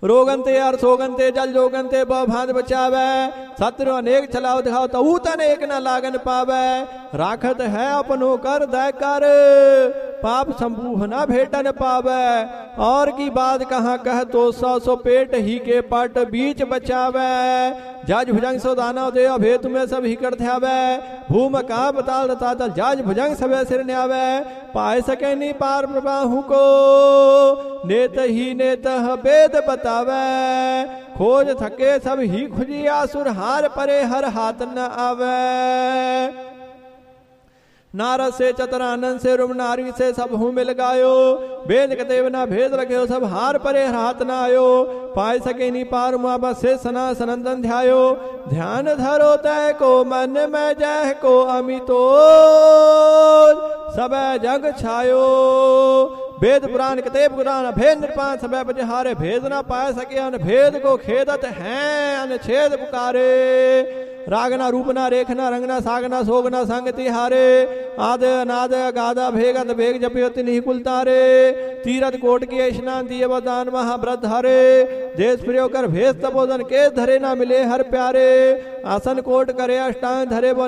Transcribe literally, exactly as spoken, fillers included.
रोगनते अर सोगनते जल जोगनते बहु भांत बचावे, शत्रु अनेक छलाव दिखाओ तऊ तन एक न लागन पावे, राखत है अपनो कर दय कर, पाप संपूह न भेटन पावे, और की बात कहाँ कह तो सौ सौ पेट ही के पट बीच बचावे, जाज भुजंग सो दानव दे अभे तुम्हें सब ही कर ध्यावे, भूम का बताल रतातल जाज भुजंग सब सिर न्यावे, पाए सके नी पार प्रभाहु को, नेत ही नेत वेद बतावे, खोज थके सब ही खुजिया सुर हार परे हर हाथ न आवे, नारद से चतुरानंद से रुम नारी से सब हूँ मिल गायो, वेद कतेव ना भेद रखे सब हार परे हाथ न आयो, पाए सके नी पार मुआ से सना सनंदन ध्यायो, ध्यान धरो तय को मन में जह को अमितो सब जग छायो, वेद पुराण कतेब पुराण भेद निपान सब बजहारे, भेद ना पाए सके अन भेद को खेदत हैं अनछेद पुकारे, रागना रूपना रेखना रंगना सागना सोगना संग तिहारे, आद अनाद गादा भेगत भेग जपियत नहीं कुलतारे, तीरथ कोट की स्नान दिए वदान महाव्रत हरे, देश प्रियो कर भेष तपोधन के धरे ना मिले हर प्यारे, आसन कोट करे अष्टांग धरे